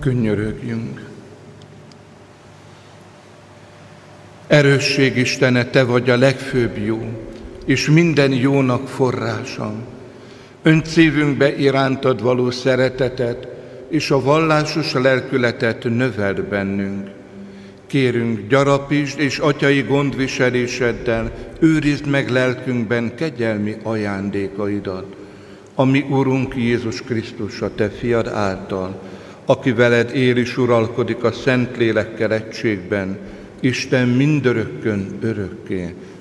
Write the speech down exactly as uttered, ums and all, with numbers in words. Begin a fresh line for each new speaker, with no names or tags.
Könyörögjünk. Erősség Istene, Te vagy a legfőbb jó, és minden jónak forrása. Önt szívünkbe irántad való szeretetet, és a vallásos lelkületet növeld bennünk. Kérünk, gyarapítsd és atyai gondviseléseddel őrizd meg lelkünkben kegyelmi ajándékaidat, ami Urunk Jézus Krisztus, a Te fiad által, aki veled él és uralkodik a Szentlélekkel egységben, Isten mindörökkön örökké.